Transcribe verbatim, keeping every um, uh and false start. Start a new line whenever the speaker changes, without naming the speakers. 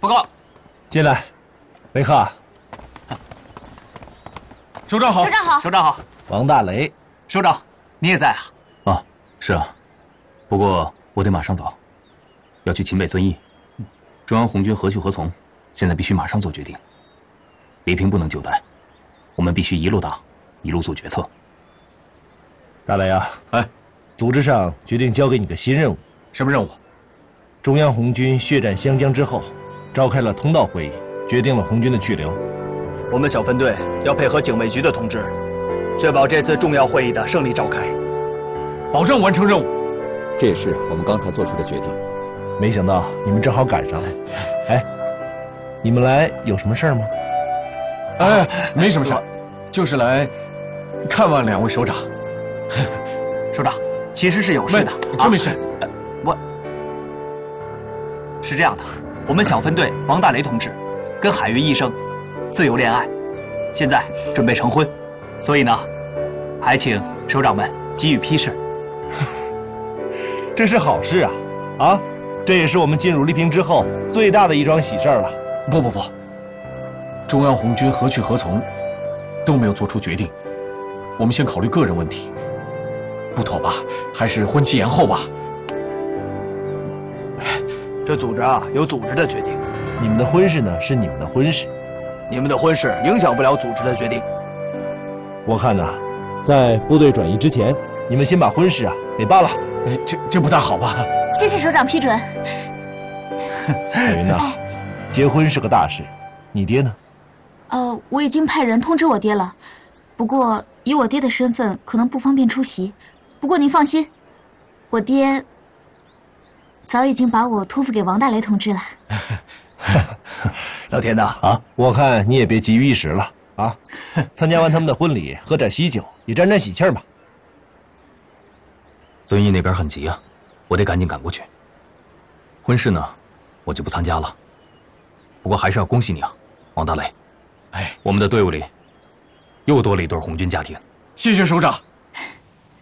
报告。
进来，雷克。
首长好。
首长好。
首长好。
王大雷，
首长，你也在啊？
啊，是啊。不过我得马上走，要去秦北遵义。中央红军何去何从，现在必须马上做决定。黎平不能久待，我们必须一路打，一路做决策。
大雷啊，
哎，
组织上决定交给你个新任务。
什么任务？
中央红军血战湘江之后，召开了通道会议，决定了红军的去留。
我们小分队要配合警卫局的通知，确保这次重要会议的胜利召开，
保证完成任务。
这也是我们刚才做出的决定。
没想到你们正好赶上了。哎，你们来有什么事儿吗？
哎，没什么事儿，就是来看望两位首长。
首长，其实是有事的，
真没事。
啊、我是这样的，我们小分队王大雷同志跟海云医生自由恋爱，现在准备成婚，所以呢，还请首长们给予批示。
这是好事啊！啊，这也是我们进入黎平之后最大的一桩喜事了。
不不不，中央红军何去何从都没有做出决定，我们先考虑个人问题。不妥吧？还是婚期延后吧。
这组织啊，有组织的决定。
你们的婚事呢，是你们的婚事，
你们的婚事影响不了组织的决定。
我看呐，在部队转移之前，你们先把婚事啊给办了。
哎，这这不大好吧？
谢谢首长批准。
海云呐，
哎，
结婚是个大事，你爹呢？
呃，我已经派人通知我爹了，不过以我爹的身份，可能不方便出席。不过您放心，我爹早已经把我托付给王大雷同志了。
老田呐，
啊，我看你也别急于一时了啊！参加完他们的婚礼，喝点喜酒，也沾沾喜气吧。
遵义那边很急啊，我得赶紧赶过去。婚事呢，我就不参加了。不过还是要恭喜你啊，王大雷！
哎，
我们的队伍里又多了一对红军家庭。
谢谢首长。